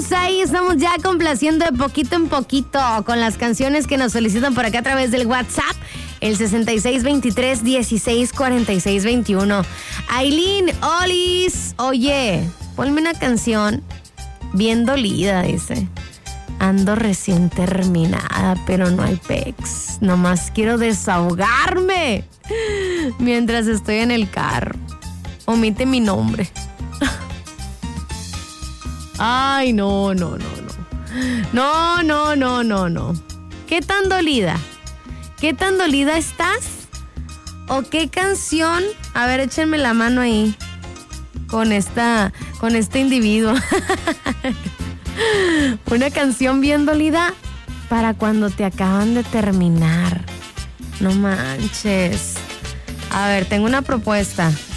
estamos ahí, estamos ya complaciendo de poquito en poquito con las canciones que nos solicitan por acá a través del WhatsApp, el 6623-164621. Aileen, Olis, oye, ponme una canción bien dolida, dice. Ando recién terminada, pero no hay pex. Nomás quiero desahogarme mientras estoy en el carro. Omite mi nombre. Ay, no. No. ¿Qué tan dolida? ¿Qué tan dolida estás? ¿O qué canción? A ver, échenme la mano ahí con este individuo. Una canción bien dolida para cuando te acaban de terminar. No manches. A ver, tengo una propuesta.